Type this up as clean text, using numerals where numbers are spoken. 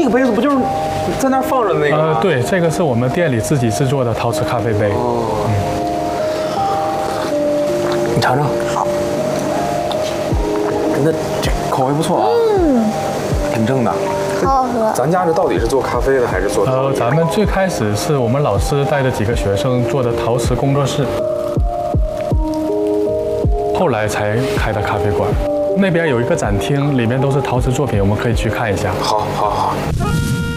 这个杯子不就是在那儿放着那个吗？ 对，这个是我们店里自己制作的陶瓷咖啡杯。 哦，你尝尝。好。真的，这口味不错啊。挺正的。 好好喝。 咱家这到底是做咖啡的还是做陶艺？ 咱们最开始是我们老师带着几个学生做的陶瓷工作室，后来才开的咖啡馆。那边有一个展厅，里面都是陶瓷作品，我们可以去看一下。 好，好，好。